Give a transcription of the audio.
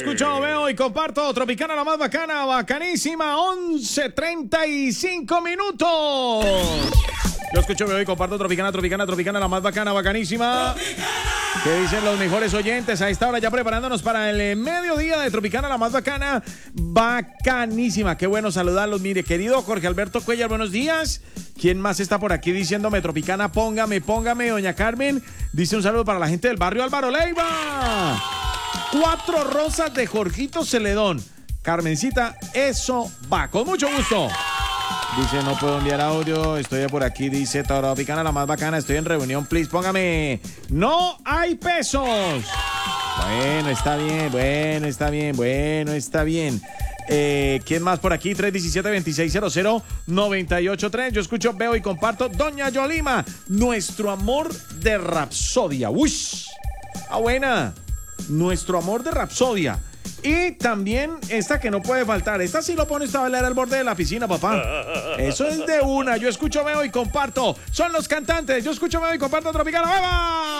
escucho, veo y comparto. Tropicana, la más bacana, bacanísima. 11:35 minutos. Yo escucho, veo y comparto. Tropicana, la más bacana, bacanísima. ¿Qué dicen los mejores oyentes? A esta hora ya preparándonos para el mediodía de Tropicana, la más bacana, bacanísima. Qué bueno saludarlos. Mire, querido Jorge Alberto Cuellar, buenos días. ¿Quién más está por aquí diciéndome Tropicana? Póngame, doña Carmen. Dice un saludo para la gente del barrio Álvaro Leiva. 4 rosas de Jorgito Celedón. Carmencita, eso va, con mucho gusto. Dice, no puedo enviar audio, estoy por aquí, dice Tropicana, la más bacana, estoy en reunión, please, póngame, no hay pesos. Bueno, está bien. ¿Quién más por aquí? 317-2600-983. Yo escucho, veo y comparto. Doña Yolima, nuestro amor de Rapsodia. ¡Ush! Buena. Nuestro amor de Rapsodia. Y también esta que no puede faltar. Esta sí lo pone usted a bailar al borde de la piscina, papá. Eso es de una. Yo escucho, veo y comparto. Son los cantantes. Yo escucho, veo y comparto Tropicana. ¡Beba!